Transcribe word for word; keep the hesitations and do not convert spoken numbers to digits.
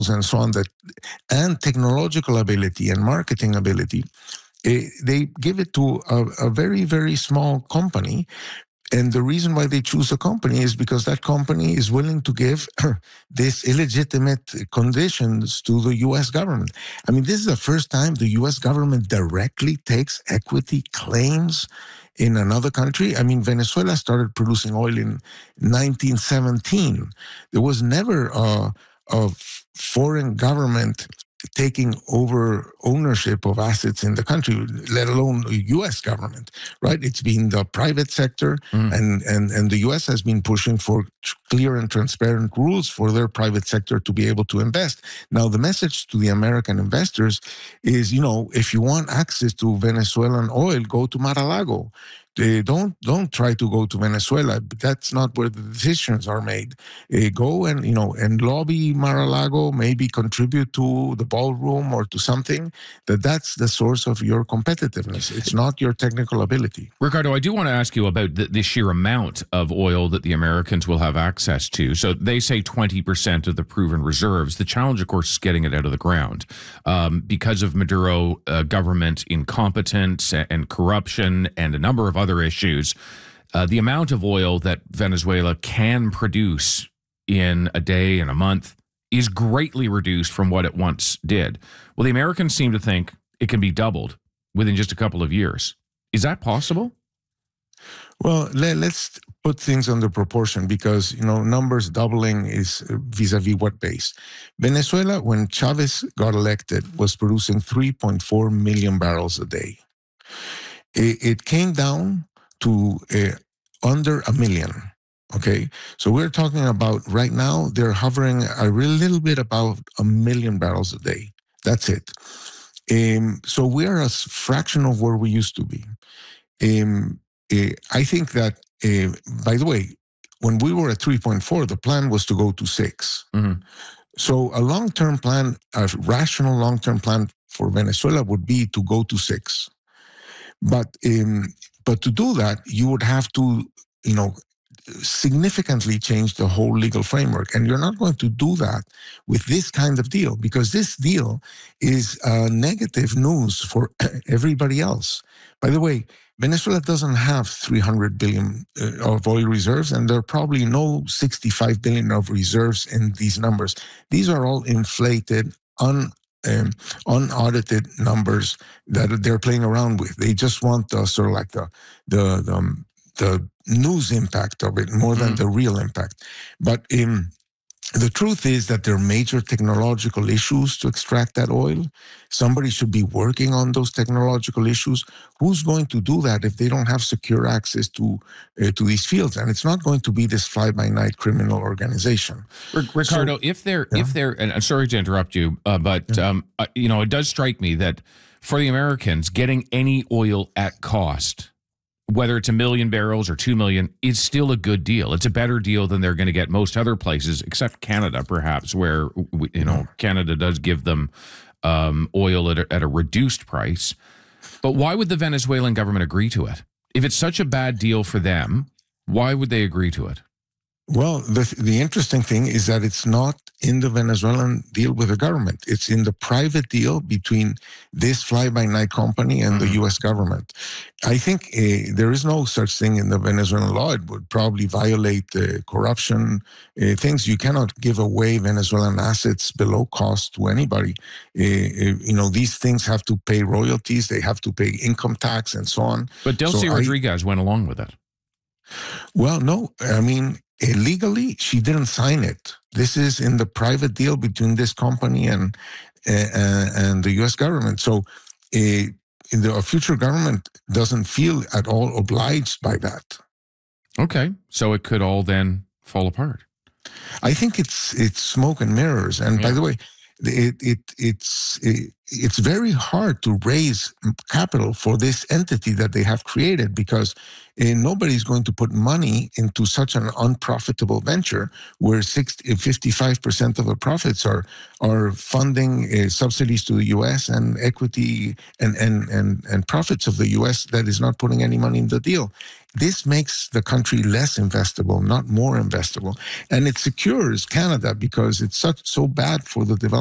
and so on, that and technological ability and marketing ability, eh, they give it to a, a very, very small company. And the reason why they choose a company is because that company is willing to give this illegitimate conditions to the U S government. I mean, this is the first time the U S government directly takes equity claims in another country. I mean, Venezuela started producing oil in nineteen seventeen. There was never a, a foreign government taking over ownership of assets in the country, let alone the U S government, right? It's been the private sector, mm. and, and, and the U S has been pushing for clear and transparent rules for their private sector to be able to invest. Now, the message to the American investors is, you know, if you want access to Venezuelan oil, go to Mar-a-Lago. They don't don't try to go to Venezuela. That's not where the decisions are made. Uh, go and you know and lobby Mar-a-Lago, maybe contribute to the ballroom or to something. That that's the source of your competitiveness. It's not your technical ability. Ricardo, I do want to ask you about the, the sheer amount of oil that the Americans will have access to. So they say twenty percent of the proven reserves. The challenge, of course, is getting it out of the ground um, because of Maduro uh, government incompetence and corruption and a number of other issues. Uh, the amount of oil that Venezuela can produce in a day, in a month, is greatly reduced from what it once did. Well, the Americans seem to think it can be doubled within just a couple of years. Is that possible? Well, let, let's put things under proportion, because, you know, numbers doubling is vis-a-vis what base? Venezuela, when Chavez got elected, was producing three point four million barrels a day. It came down to uh, under a million, okay? So we're talking about right now, they're hovering a little bit about a million barrels a day. That's it. Um, so we're a fraction of where we used to be. Um, uh, I think that, uh, by the way, when we were at three point four, the plan was to go to six. Mm-hmm. So a long-term plan, a rational long-term plan for Venezuela would be to go to six. But um, but to do that, you would have to, you know, significantly change the whole legal framework. And you're not going to do that with this kind of deal, because this deal is uh, negative news for everybody else. By the way, Venezuela doesn't have three hundred billion uh, of oil reserves, and there are probably no sixty-five billion of reserves in these numbers. These are all inflated, un Um, unaudited numbers that they're playing around with. They just want the sort of like the the the, um, the news impact of it more than mm. the real impact. But um, the truth is that there are major technological issues to extract that oil. Somebody should be working on those technological issues. Who's going to do that if they don't have secure access to uh, to these fields? And it's not going to be this fly-by-night criminal organization. Ricardo, so, if they're yeah. if they're, and I'm sorry to interrupt you, uh, but yeah. um, uh, you know, it does strike me that for the Americans, getting any oil at cost, whether it's a million barrels or two million, is still a good deal. It's a better deal than they're going to get most other places, except Canada, perhaps, where, you know, Canada does give them um, oil at a, at a reduced price. But why would the Venezuelan government agree to it? If it's such a bad deal for them, why would they agree to it? Well, the the interesting thing is that it's not in the Venezuelan deal with the government. It's in the private deal between this fly-by-night company and mm-hmm. the U S government. I think uh, there is no such thing in the Venezuelan law. It would probably violate uh, corruption uh, things. You cannot give away Venezuelan assets below cost to anybody. Uh, you know, these things have to pay royalties. They have to pay income tax and so on. But Delcy so Rodriguez I, went along with it. Well, no, I mean, illegally, she didn't sign it. This is in the private deal between this company and uh, and the U S government. So uh, the a future government doesn't feel at all obliged by that. Okay, so it could all then fall apart. I think it's it's smoke and mirrors. And yeah. by the way, it, it it's it, it's very hard to raise capital for this entity that they have created, because uh, nobody's going to put money into such an unprofitable venture where sixty, fifty-five percent of the profits are are funding uh, subsidies to the U S and equity and, and, and, and profits of the U S that is not putting any money in the deal. This makes the country less investable, not more investable. And it secures Canada because it's such so bad for the development